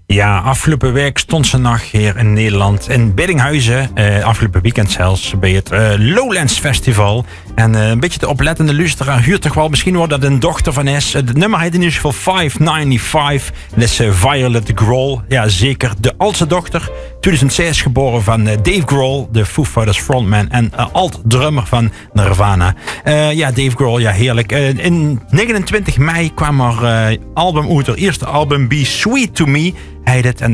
Ja, afgelopen week stond ze nog hier in Nederland in Biddinghuizen. Afgelopen weekend zelfs bij het Lowlands Festival. En een beetje de oplettende luisteraar huurt toch wel misschien wel dat een dochter van is. Het nummer heet in ieder geval 595. Dat is Violet Grohl. Ja, zeker de oudste dochter. 2006 geboren van Dave Grohl, de Foo Fighters frontman en alt-drummer van Nirvana. Ja, Dave Grohl, ja heerlijk. In 29 mei kwam er album uit, het eerste album Be Sweet To Me. Heet het. En